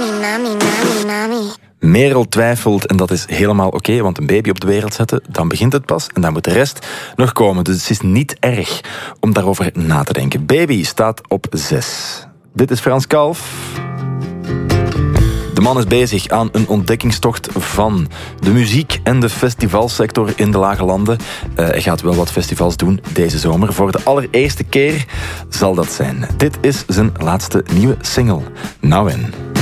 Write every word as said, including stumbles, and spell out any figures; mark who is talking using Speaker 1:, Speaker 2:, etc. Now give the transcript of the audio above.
Speaker 1: nami, nami, nami, nami.
Speaker 2: Merel twijfelt en dat is helemaal oké, okay, want een baby op de wereld zetten, dan begint het pas en dan moet de rest nog komen. Dus het is niet erg om daarover na te denken. Baby staat op zes. Dit is Frans Kalf. De man is bezig aan een ontdekkingstocht van de muziek- en de festivalsector in de Lage Landen. Uh, hij gaat wel wat festivals doen deze zomer. Voor de allereerste keer zal dat zijn. Dit is zijn laatste nieuwe single, Nou En.